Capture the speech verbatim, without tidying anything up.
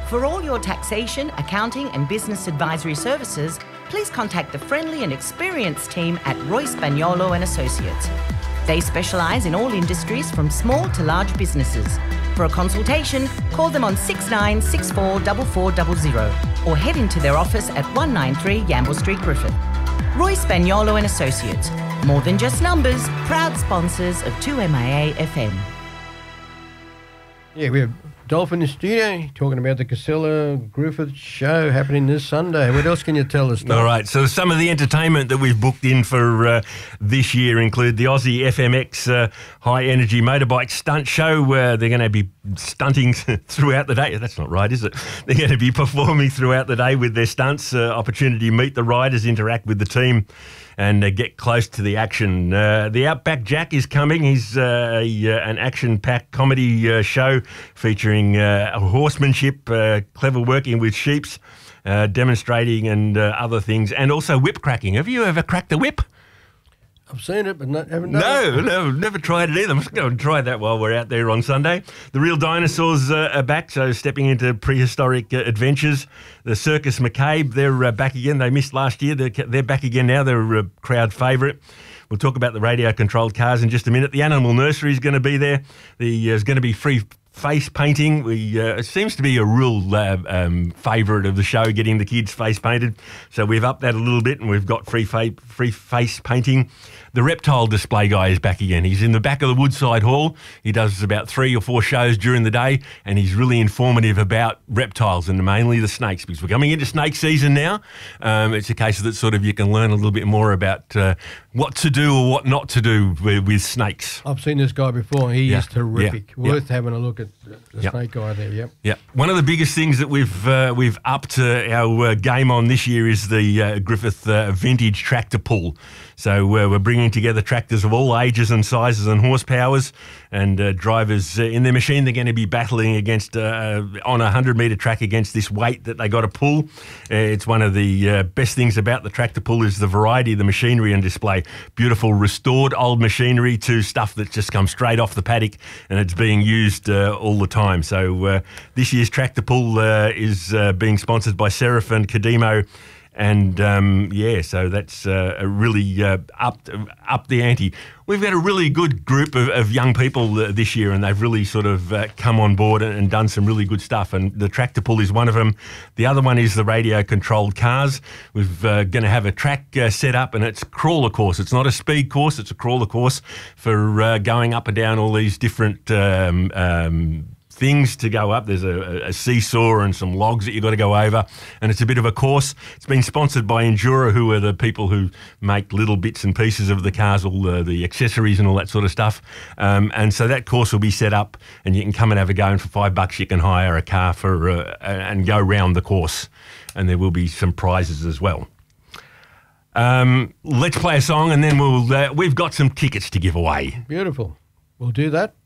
For all your taxation, accounting and business advisory services, please contact the friendly and experienced team at Roy Spagnolo and Associates. They specialise in all industries from small to large businesses. For a consultation, call them on six nine six four four four zero zero or head into their office at one ninety-three Yamble Street, Griffith. Roy Spagnolo and Associates. More than just numbers, proud sponsors of two M I A F M. Yeah, we have Dolphin in the studio talking about the Casella Griffith show happening this Sunday. What else can you tell us, Dolphin? All right, so some of the entertainment that we've booked in for uh, this year include the Aussie F M X uh, High Energy Motorbike Stunt Show. Uh, they're going to be stunting throughout the day. That's not right, is it? They're going to be performing throughout the day with their stunts, uh, opportunity to meet the riders, interact with the team, and uh, get close to the action. Uh, the Outback Jack is coming. He's uh, a, uh, an action-packed comedy uh, show featuring uh, horsemanship, uh, clever working with sheeps, uh, demonstrating and uh, other things, and also whip cracking. Have you ever cracked a whip? I've seen it, but not, haven't done No, it. no, never tried it either. I'm just going to try that while we're out there on Sunday. The Real Dinosaurs uh, are back, so stepping into prehistoric uh, adventures. The Circus McCabe, they're uh, back again. They missed last year. They're, they're back again now. They're a crowd favourite. We'll talk about the radio-controlled cars in just a minute. The Animal Nursery is going to be there. The, uh, there's going to be free face painting. We uh, it seems to be a real uh, um, favourite of the show, getting the kids face painted. So we've upped that a little bit, and we've got free fa- free face painting. The reptile display guy is back again. He's in the back of the Woodside Hall. He does about three or four shows during the day, and he's really informative about reptiles and mainly the snakes, because we're coming into snake season now. Um, it's a case that sort of you can learn a little bit more about uh, what to do or what not to do with, with snakes. I've seen this guy before. He Yeah, is terrific. yeah, Worth yeah. having a look at the Yep. snake guy there, yep. Yeah, one of the biggest things that we've uh, we've upped uh, our uh, game on this year is the uh, Griffith uh, Vintage Tractor Pull. So uh, we're bringing together tractors of all ages and sizes and horsepowers, and uh, drivers uh, in their machine. They're going to be battling against uh, on a one hundred metre track against this weight that they got to pull. Uh, it's one of the uh, best things about the Tractor Pull is the variety of the machinery on display. Beautiful restored old machinery to stuff that just comes straight off the paddock, and it's being used uh, all the time. So uh, this year's Tractor Pull uh, is uh, being sponsored by Serif and Cademo. And, um, yeah, so that's uh, a really uh, up, up the ante. We've got a really good group of, of young people uh, this year, and they've really sort of uh, come on board and, and done some really good stuff. And the Tractor Pull is one of them. The other one is the radio-controlled cars. We're uh, going to have a track uh, set up, and it's a crawler course. It's not a speed course, it's a crawler course for uh, going up and down all these different um, um things to go up. There's a, a seesaw and some logs that you've got to go over, and it's a bit of a course. It's been sponsored by Enduro, who are the people who make little bits and pieces of the cars, all the, the accessories and all that sort of stuff. Um, and so that course will be set up, and you can come and have a go, and for five bucks you can hire a car for uh, and go round the course, and there will be some prizes as well. Um, let's play a song, and then we'll uh, we've got some tickets to give away. Beautiful. We'll do that